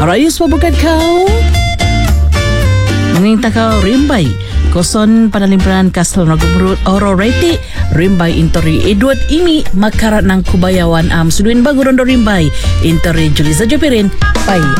Arayos pabukad kau. Nanging takaw rimbay. Koson panalimpanan Castle Nagumrut Ororete rimbay intori Edward Imi makarat ng kubayawan suduin bago rondo rimbay intori Julissa Jopirin pay